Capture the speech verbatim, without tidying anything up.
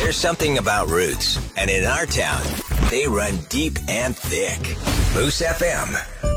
There's something about roots, and in our town, they run deep and thick. Moose F M.